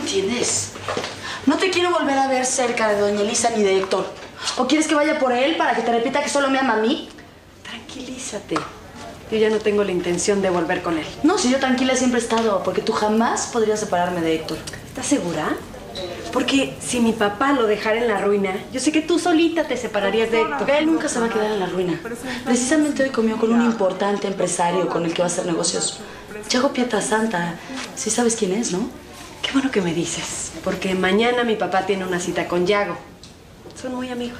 entiendes? No te quiero volver a ver cerca de doña Elisa ni de Héctor. ¿O quieres que vaya por él para que te repita que solo me ama a mí? Tranquilízate. Yo ya no tengo la intención de volver con él. No, si yo tranquila siempre he estado, porque tú jamás podrías separarme de Héctor. ¿Estás segura? Porque si mi papá lo dejara en la ruina, yo sé que tú solita te separarías de Héctor. Él nunca se va a quedar en la ruina. Precisamente hoy comió con un importante empresario con el que va a hacer negocios. Yago Pietrasanta. Sí sabes quién es, ¿no? Qué bueno que me dices, porque mañana mi papá tiene una cita con Yago. Son muy amigos.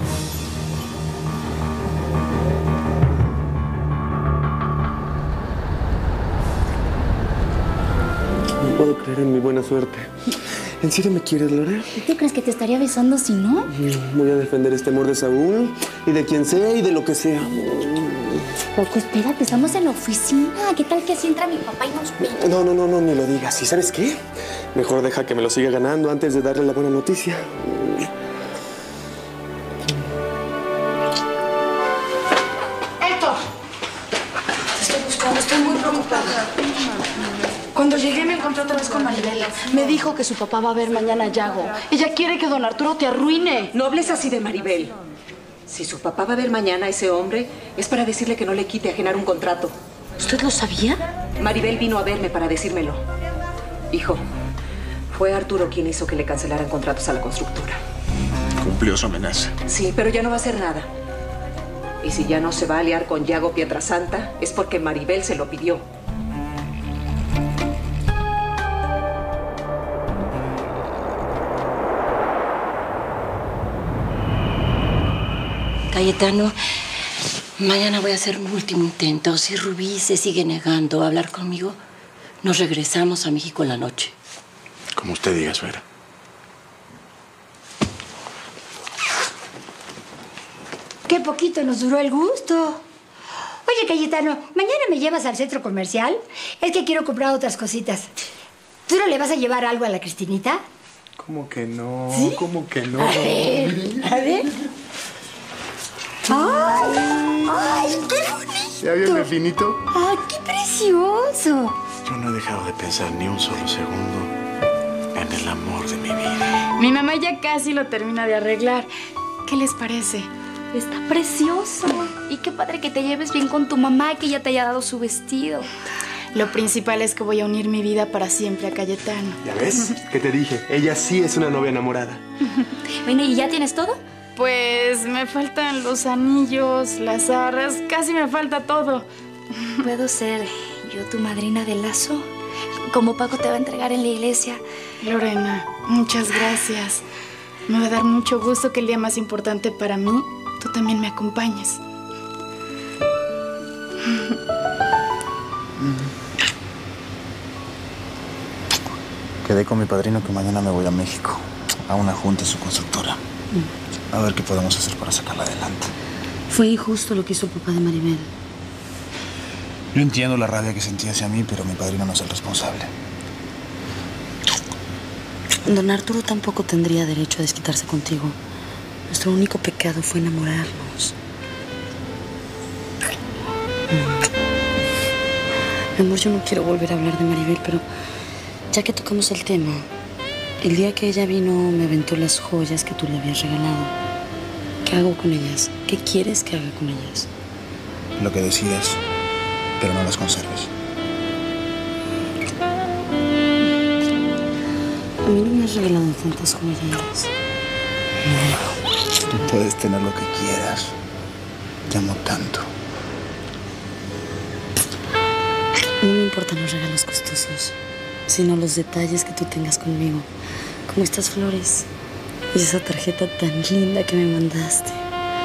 No puedo creer en mi buena suerte. ¿En serio me quieres, Lore? ¿Tú crees que te estaría besando si no? Voy a defender este amor de Saúl y de quien sea y de lo que sea. Loco, espérate, estamos en la oficina. ¿Qué tal que si entra mi papá y nos ve? No, ni lo digas. ¿Y sabes qué? Mejor deja que me lo siga ganando antes de darle la buena noticia. ¡Héctor! Te estoy buscando, estoy muy preocupada. Cuando llegué me encontré otra vez con Maribel. Me dijo que su papá va a ver mañana a Yago. Ella quiere que don Arturo te arruine. No hables así de Maribel. Si su papá va a ver mañana a ese hombre, es para decirle que no le quite a Genaro un contrato. ¿Usted lo sabía? Maribel vino a verme para decírmelo. Hijo, fue Arturo quien hizo que le cancelaran contratos a la constructora. Cumplió su amenaza. Sí, pero ya no va a hacer nada. Y si ya no se va a aliar con Yago Pietrasanta, es porque Maribel se lo pidió. Cayetano, mañana voy a hacer un último intento. Si Rubí se sigue negando a hablar conmigo, nos regresamos a México en la noche. Como usted diga, suegra. Qué poquito nos duró el gusto. Oye, Cayetano, ¿mañana me llevas al centro comercial? Es que quiero comprar otras cositas. ¿Tú no le vas a llevar algo a la Cristinita? ¿Cómo que no? ¿Sí? ¿Cómo que no? A ver. ¡Ay, qué bonito! ¿Ya vio el definito? ¡Ay, qué precioso! Yo no he dejado de pensar ni un solo segundo en el amor de mi vida. Mi mamá ya casi lo termina de arreglar. ¿Qué les parece? Está precioso. Y qué padre que te lleves bien con tu mamá, que ella te haya dado su vestido. Lo principal es que voy a unir mi vida para siempre a Cayetano. ¿Ya ves? ¿Qué te dije? Ella sí es una novia enamorada. Bueno, ¿y ya tienes todo? Pues me faltan los anillos, las arras, casi me falta todo. ¿Puedo ser yo tu madrina de lazo? Como Paco te va a entregar en la iglesia. Lorena, muchas gracias. Me va a dar mucho gusto que el día más importante para mí, tú también me acompañes. Quedé con mi padrino que mañana me voy a México, a una junta en su constructora. A ver qué podemos hacer para sacarla adelante. Fue injusto lo que hizo el papá de Maribel. Yo entiendo la rabia que sentía hacia mí, pero mi padrino no es el responsable. Don Arturo tampoco tendría derecho a desquitarse contigo. Nuestro único pecado fue enamorarnos. Mi amor, yo no quiero volver a hablar de Maribel, pero ya que tocamos el tema, el día que ella vino me aventó las joyas que tú le habías regalado. ¿Qué hago con ellas? ¿Qué quieres que haga con ellas? Lo que decidas, pero no las conserves. A mí no me has regalado tantas joyas. Tú puedes tener lo que quieras. Te amo tanto. No me importan los regalos costosos, sino los detalles que tú tengas conmigo. Como estas flores y esa tarjeta tan linda que me mandaste.